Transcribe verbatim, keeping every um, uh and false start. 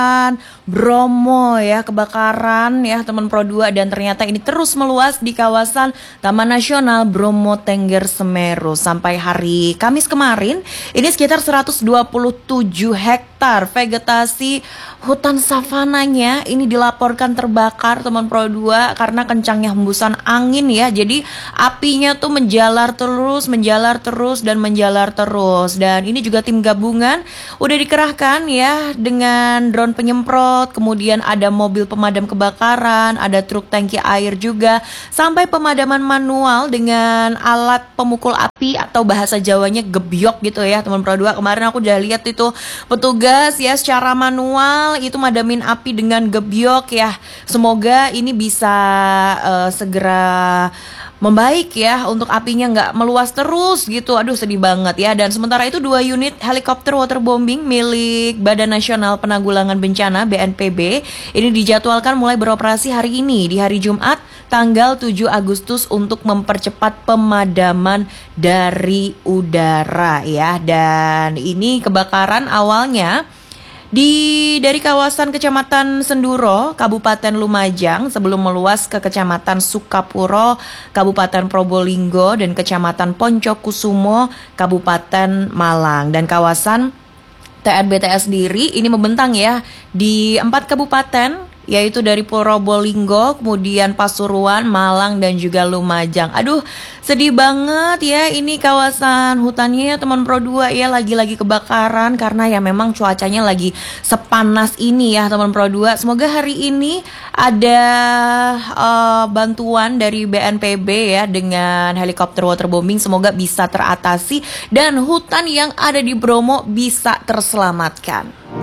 Bromo ya, kebakaran ya teman Pro dua, dan ternyata ini terus meluas di kawasan Taman Nasional Bromo Tengger Semeru. Sampai hari Kamis kemarin ini sekitar seratus dua puluh tujuh hektar vegetasi hutan savananya ini dilaporkan terbakar teman Pro dua karena kencangnya hembusan angin ya. Jadi apinya tuh menjalar terus, menjalar terus dan menjalar terus. Dan ini juga tim gabungan udah dikerahkan ya dengan drone penyemprot, kemudian ada mobil pemadam kebakaran, ada truk tangki air juga, sampai pemadaman manual dengan alat pemukul api atau bahasa Jawanya gebyok gitu ya teman Pro dua. Kemarin aku udah lihat itu petugas ya secara manual itu madamin api dengan gebyok ya. Semoga ini bisa uh, segera membaik ya untuk apinya nggak meluas terus gitu. Aduh sedih banget ya. Dan sementara itu dua unit helikopter waterbombing milik Badan Nasional Penanggulangan Bencana B N P B ini dijadwalkan mulai beroperasi hari ini di hari Jumat tanggal tujuh Agustus untuk mempercepat pemadaman dari udara ya. Dan ini kebakaran awalnya di dari kawasan Kecamatan Senduro, Kabupaten Lumajang sebelum meluas ke Kecamatan Sukapuro, Kabupaten Probolinggo, dan Kecamatan Poncokusumo, Kabupaten Malang. Dan kawasan T R B T S sendiri ini membentang ya di empat kabupaten, yaitu dari Probolinggo, kemudian Pasuruan, Malang, dan juga Lumajang. Aduh, sedih banget ya ini kawasan hutannya ya teman Pro dua ya, lagi-lagi kebakaran karena ya memang cuacanya lagi sepanas ini ya teman Pro dua. Semoga hari ini ada uh, bantuan dari B N P B ya dengan helikopter waterbombing, semoga bisa teratasi dan hutan yang ada di Bromo bisa terselamatkan.